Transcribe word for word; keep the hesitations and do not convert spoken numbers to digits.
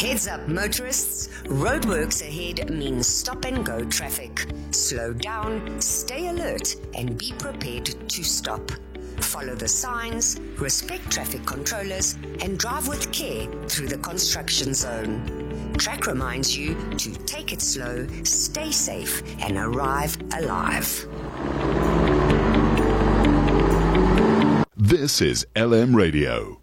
Heads up motorists, roadworks ahead means stop and go traffic. Slow down, stay alert and be prepared to stop. Follow the signs, respect traffic controllers and drive with care through the construction zone. Track reminds you to take it slow, stay safe and arrive alive. This is L M Radio.